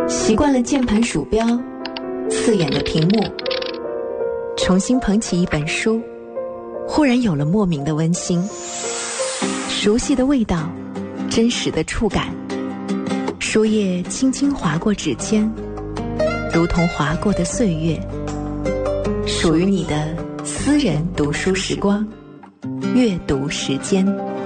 习惯了键盘鼠标，刺眼的屏幕，重新捧起一本书，忽然有了莫名的温馨，熟悉的味道，真实的触感，书页轻轻划过指尖，如同划过的岁月，属于你的私人读书时光，阅读时间。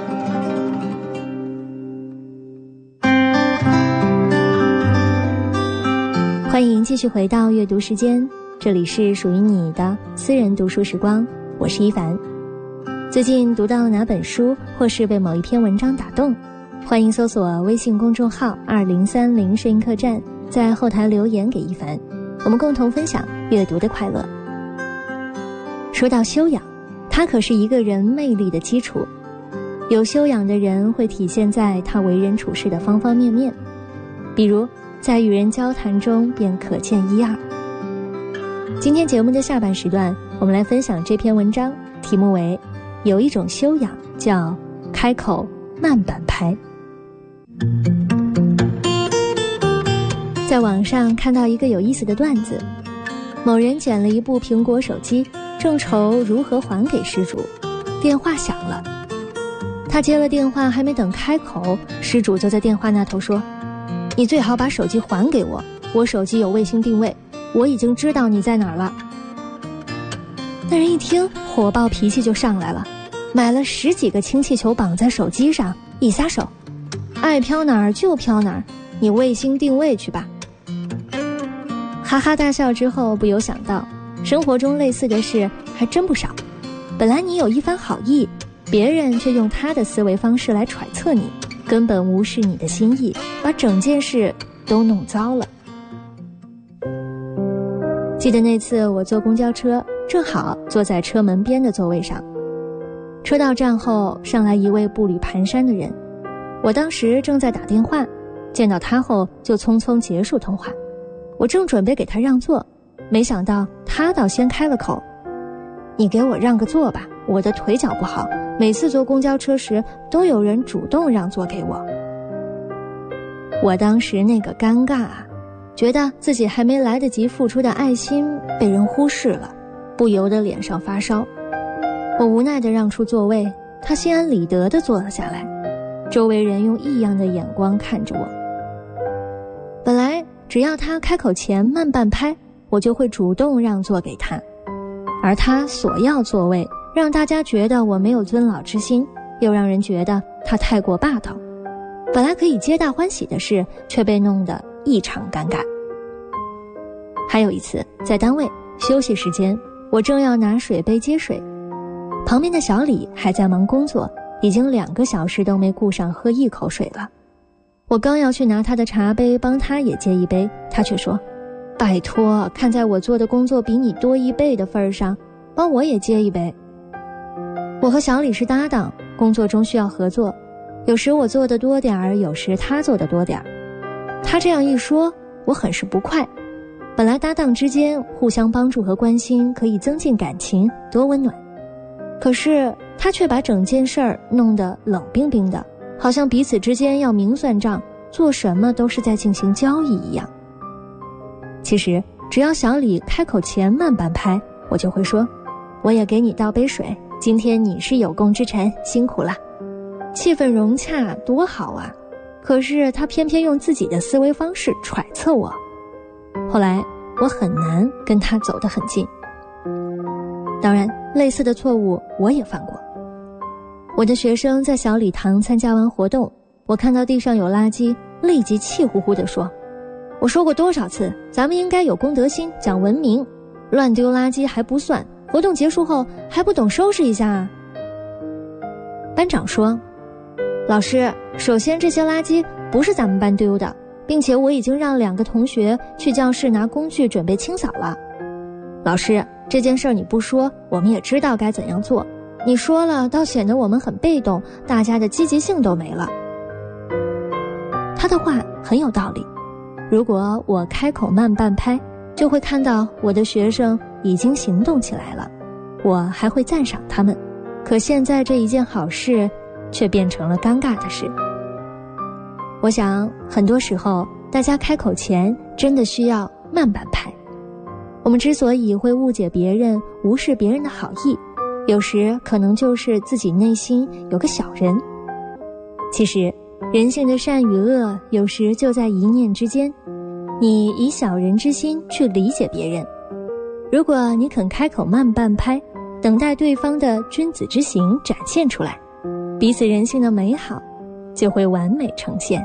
欢迎继续回到阅读时间，这里是属于你的私人读书时光，我是一凡。最近读到哪本书，或是被某一篇文章打动，欢迎搜索微信公众号2030摄影客栈，在后台留言给一凡，我们共同分享阅读的快乐。说到修养，它可是一个人魅力的基础。有修养的人会体现在他为人处事的方方面面，比如在与人交谈中便可见一二。今天节目的下半时段，我们来分享这篇文章，题目为有一种修养叫开口慢半拍。在网上看到一个有意思的段子，某人捡了一部苹果手机，正愁如何还给失主，电话响了。他接了电话，还没等开口，失主就在电话那头说，你最好把手机还给我，我手机有卫星定位，我已经知道你在哪儿了。那人一听，火爆脾气就上来了，买了10几个氢气球绑在手机上，一撒手，爱飘哪儿就飘哪儿，你卫星定位去吧。哈哈大笑之后，不由想到生活中类似的事还真不少。本来你有一番好意，别人却用他的思维方式来揣测你，根本无视你的心意，把整件事都弄糟了。记得那次我坐公交车，正好坐在车门边的座位上，车到站后上来一位步履蹒跚的人，我当时正在打电话，见到他后就匆匆结束通话。我正准备给他让座，没想到他倒先开了口，你给我让个座吧，我的腿脚不好，每次坐公交车时都有人主动让座给我。我当时那个尴尬啊，觉得自己还没来得及付出的爱心被人忽视了，不由得脸上发烧。我无奈地让出座位，他心安理得地坐了下来，周围人用异样的眼光看着我。本来只要他开口前慢半拍，我就会主动让座给他，而他索要座位，让大家觉得我没有尊老之心，又让人觉得他太过霸道。本来可以皆大欢喜的事，却被弄得异常尴尬。还有一次在单位休息时间，我正要拿水杯接水，旁边的小李还在忙工作，已经2个小时都没顾上喝一口水了。我刚要去拿他的茶杯帮他也接一杯，他却说，拜托，看在我做的工作比你多1倍的份上，帮我也接一杯。我和小李是搭档，工作中需要合作，有时我做的多点儿，有时他做的多点儿。他这样一说，我很是不快。本来搭档之间互相帮助和关心可以增进感情，多温暖，可是他却把整件事儿弄得冷冰冰的，好像彼此之间要明算账，做什么都是在进行交易一样。其实只要小李开口前慢半拍，我就会说，我也给你倒杯水，今天你是有功之臣，辛苦了。气氛融洽多好啊，可是他偏偏用自己的思维方式揣测我，后来我很难跟他走得很近。当然类似的错误我也犯过。我的学生在小礼堂参加完活动，我看到地上有垃圾，立即气呼呼地说，我说过多少次，咱们应该有公德心，讲文明，乱丢垃圾还不算，活动结束后还不懂收拾一下啊。班长说，老师，首先这些垃圾不是咱们班丢的，并且我已经让2个同学去教室拿工具准备清扫了。老师，这件事你不说，我们也知道该怎样做，你说了倒显得我们很被动，大家的积极性都没了。他的话很有道理，如果我开口慢半拍，就会看到我的学生已经行动起来了，我还会赞赏他们。可现在这一件好事却变成了尴尬的事。我想很多时候大家开口前真的需要慢半拍。我们之所以会误解别人，无视别人的好意，有时可能就是自己内心有个小人。其实人性的善与恶有时就在一念之间，你以小人之心去理解别人，如果你肯开口慢半拍，等待对方的君子之行展现出来，彼此人性的美好就会完美呈现。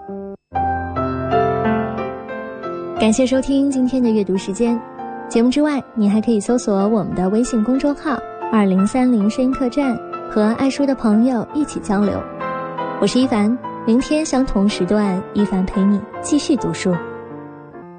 感谢收听今天的阅读时间，节目之外你还可以搜索我们的微信公众号2030声音客栈，和爱书的朋友一起交流。我是一凡，明天相同时段，一凡陪你继续读书。